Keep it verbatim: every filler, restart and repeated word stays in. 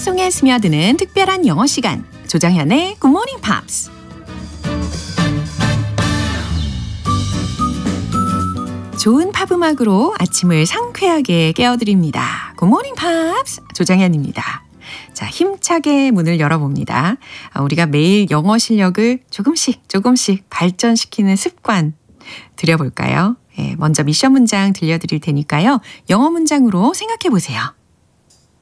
속에 스며드는 특별한 영어 시간, 조장현의 Good Morning Pops. 좋은 팝 음악으로 아침을 상쾌하게 깨워드립니다. Good Morning Pops, 조장현입니다. 자, 힘차게 문을 열어봅니다. 우리가 매일 영어 실력을 조금씩 조금씩 발전시키는 습관 들여볼까요? 예, 먼저 미션 문장 들려드릴 테니까요. 영어 문장으로 생각해 보세요.